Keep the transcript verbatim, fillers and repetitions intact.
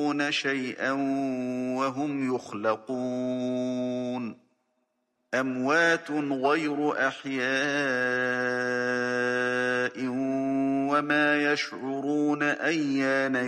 يخلقون شيئا وهم يخلقون أموات غير أحياء وما يشعرون أيان